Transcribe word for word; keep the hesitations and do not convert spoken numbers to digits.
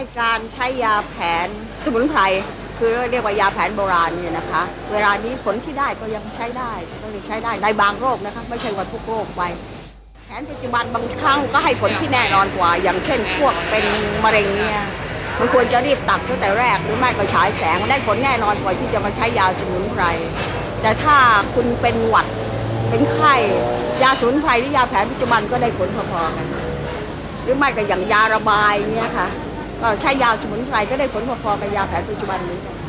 อ้การใช้ยาแผนสมุนไพรคือเรียกว่ายาแผนโบราณเนี่ยนะคะเวลานี้ผลที่ได้ก็ยังใช้ได้ก็ยังใช้ได้ในบางโรคนะคะไม่ใช่ว่าทุกโรคไปแผนปัจจุบันบางครั้งก็ให้ผลที่แน่นอนกว่าอย่างเช่นพวกเป็นมะเร็งเนี่ยมันควรจะรีบตัดตั้งแต่แรกหรือไม่ก็ฉายแสงมันได้ผลแน่นอนกว่าที่จะมาใช้ยาสมุนไพรแต่ถ้าคุณเป็นหวัดเป็นไข้ยาสมุนไพรหรือยาแผนปัจจุบันก็ได้ผลพอๆกันหรือไม่ก็อย่างยาระบายเนี่ยค่ะก็ใช้ยาสมุนไพรก็ได้ผลพอๆกับยาแผนปัจจุบันนี้